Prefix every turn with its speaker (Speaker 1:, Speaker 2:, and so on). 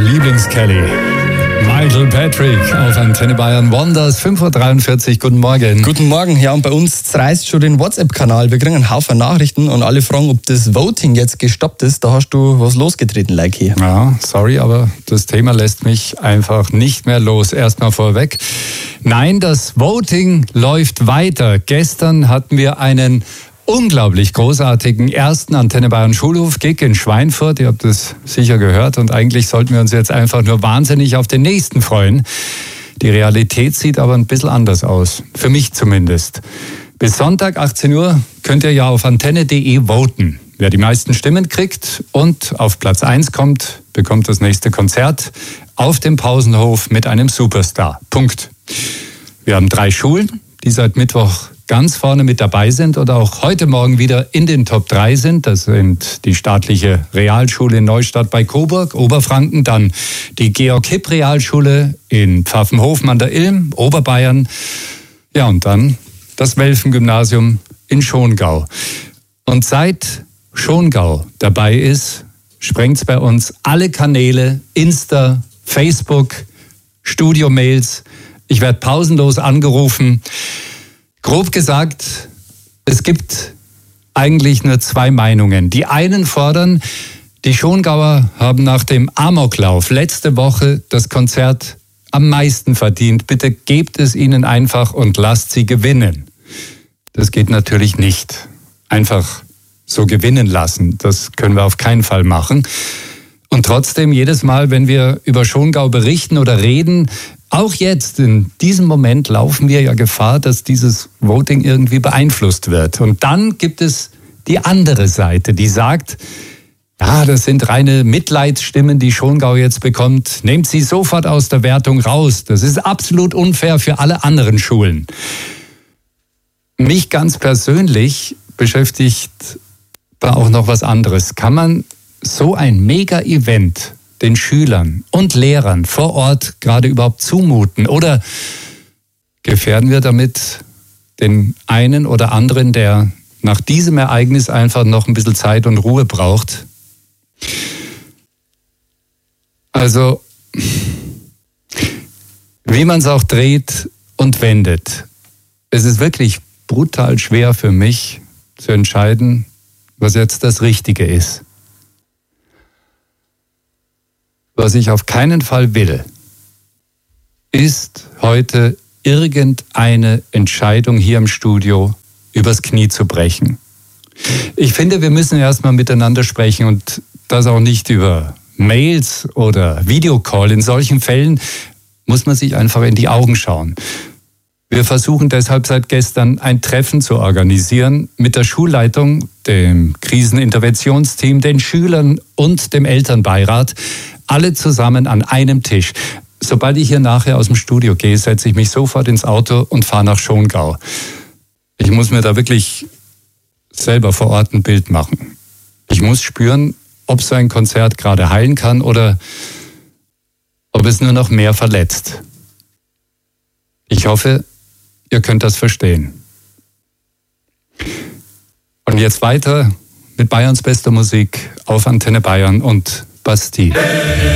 Speaker 1: Lieblings-Kelly. Michael Patrick auf Antenne Bayern Wonders, 5:43 Uhr, guten Morgen.
Speaker 2: Guten Morgen, ja, und bei uns zerreißt schon den WhatsApp-Kanal. Wir kriegen einen Haufen Nachrichten und alle fragen, ob das Voting jetzt gestoppt ist. Da hast du was losgetreten, like hier.
Speaker 1: Ja, sorry, aber das Thema lässt mich einfach nicht mehr los. Erstmal vorweg. Nein, das Voting läuft weiter. Gestern hatten wir einen unglaublich großartigen ersten Antenne Bayern Schulhof-Gig in Schweinfurt. Ihr habt es sicher gehört und eigentlich sollten wir uns jetzt einfach nur wahnsinnig auf den nächsten freuen. Die Realität sieht aber ein bisschen anders aus. Für mich zumindest. Bis Sonntag 18 Uhr könnt ihr ja auf antenne.de voten. Wer die meisten Stimmen kriegt und auf Platz 1 kommt, bekommt das nächste Konzert auf dem Pausenhof mit einem Superstar. Punkt. Wir haben 3 Schulen, die seit Mittwoch ganz vorne mit dabei sind oder auch heute Morgen wieder in den Top 3 sind. Das sind die staatliche Realschule in Neustadt bei Coburg, Oberfranken, dann die Georg-Hipp-Realschule in Pfaffenhofen an der Ilm, Oberbayern, ja, und dann das Welfen-Gymnasium in Schongau. Und seit Schongau dabei ist, sprengt es bei uns alle Kanäle, Insta, Facebook, Studio-Mails. Ich werde pausenlos angerufen. Grob gesagt, es gibt eigentlich nur 2 Meinungen. Die einen fordern, die Schongauer haben nach dem Amoklauf letzte Woche das Konzert am meisten verdient. Bitte gebt es ihnen einfach und lasst sie gewinnen. Das geht natürlich nicht. Einfach so gewinnen lassen, das können wir auf keinen Fall machen. Und trotzdem, jedes Mal, wenn wir über Schongau berichten oder reden, auch jetzt, in diesem Moment, laufen wir ja Gefahr, dass dieses Voting irgendwie beeinflusst wird. Und dann gibt es die andere Seite, die sagt, ja, das sind reine Mitleidsstimmen, die Schongau jetzt bekommt. Nehmt sie sofort aus der Wertung raus. Das ist absolut unfair für alle anderen Schulen. Mich ganz persönlich beschäftigt da auch noch was anderes. Kann man so ein Mega-Event den Schülern und Lehrern vor Ort gerade überhaupt zumuten? Oder gefährden wir damit den einen oder anderen, der nach diesem Ereignis einfach noch ein bisschen Zeit und Ruhe braucht? Also, wie man es auch dreht und wendet, es ist wirklich brutal schwer für mich zu entscheiden, was jetzt das Richtige ist. Was ich auf keinen Fall will, ist heute irgendeine Entscheidung hier im Studio übers Knie zu brechen. Ich finde, wir müssen erstmal miteinander sprechen und das auch nicht über Mails oder Videocall. In solchen Fällen muss man sich einfach in die Augen schauen. Wir versuchen deshalb seit gestern ein Treffen zu organisieren mit der Schulleitung, dem Kriseninterventionsteam, den Schülern und dem Elternbeirat. Alle zusammen an einem Tisch. Sobald ich hier nachher aus dem Studio gehe, setze ich mich sofort ins Auto und fahre nach Schongau. Ich muss mir da wirklich selber vor Ort ein Bild machen. Ich muss spüren, ob so ein Konzert gerade heilen kann oder ob es nur noch mehr verletzt. Ich hoffe, ihr könnt das verstehen. Und jetzt weiter mit Bayerns bester Musik auf Antenne Bayern und Bastille.